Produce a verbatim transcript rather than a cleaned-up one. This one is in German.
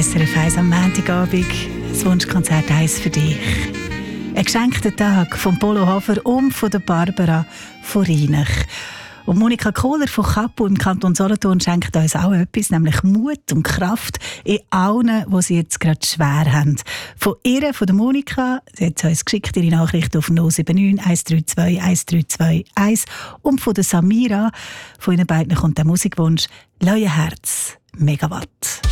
S R F eins am Montagabend, das Wunschkonzert eins für dich. Ein geschenkter Tag von Polo Hofer und von der Barbara von Rheinach. Und Monika Kohler von Capo im Kanton Solothurn schenkt uns auch etwas, nämlich Mut und Kraft in allen, die sie jetzt gerade schwer haben. Von ihr, von der Monika, sie hat uns geschickt, ihre Nachricht auf null sieben neun eins drei zwei eins drei zwei eins, und von der Samira, von ihnen beiden kommt der Musikwunsch «Leue Herz, Megawatt».